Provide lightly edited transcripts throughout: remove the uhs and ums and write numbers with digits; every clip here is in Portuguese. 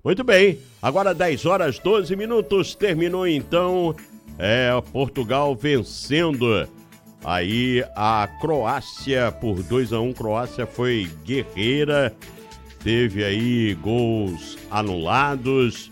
Muito bem, agora 10 horas 12 minutos, terminou então Portugal vencendo aí a Croácia por 2-1. Croácia foi guerreira, teve aí gols anulados.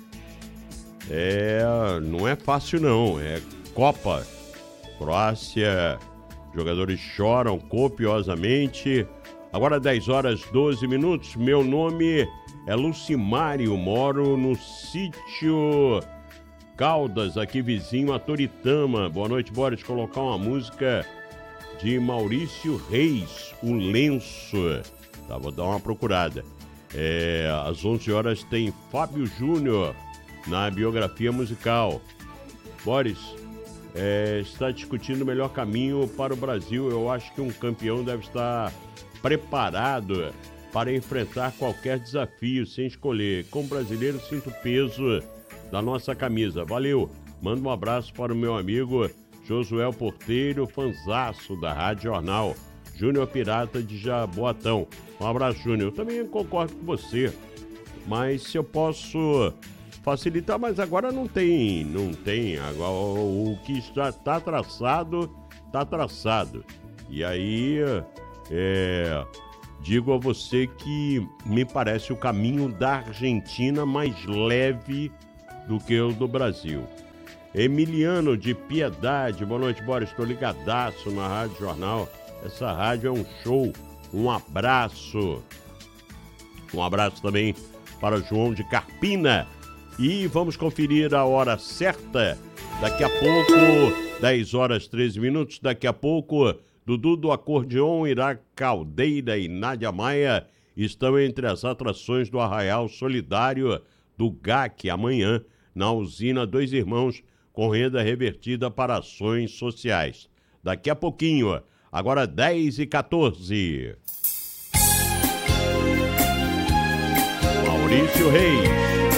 Não é fácil não, é Copa. Croácia, jogadores choram copiosamente. Agora 10 horas 12 minutos, meu nome é Lucimário, moro no sítio Caldas, aqui vizinho a Toritama. Boa noite, Boris. Colocar uma música de Maurício Reis, O Lenço. Tá, vou dar uma procurada. Às 11 horas tem Fábio Júnior na biografia musical. Boris, está discutindo o melhor caminho para o Brasil. Eu acho que um campeão deve estar preparado para enfrentar qualquer desafio sem escolher. Como brasileiro, sinto o peso da nossa camisa. Valeu. Manda um abraço para o meu amigo Josué Porteiro, fanzaço da Rádio Jornal. Júnior Pirata de Jaboatão. Um abraço, Júnior. Eu também concordo com você. Mas se eu posso facilitar, mas agora não tem. Agora, o que está traçado, está traçado. E aí, digo a você que me parece o caminho da Argentina mais leve do que o do Brasil. Emiliano de Piedade, boa noite, Boris. Estou ligadaço na Rádio Jornal. Essa rádio é um show. Um abraço. Um abraço também para João de Carpina. E vamos conferir a hora certa. Daqui a pouco, 10 horas 13 minutos. Daqui a pouco, Dudu do Acordeon, Ira Caldeira e Nádia Maia estão entre as atrações do Arraial Solidário do GAC amanhã, na usina Dois Irmãos, com renda revertida para ações sociais. Daqui a pouquinho, agora 10h14. Maurício Reis.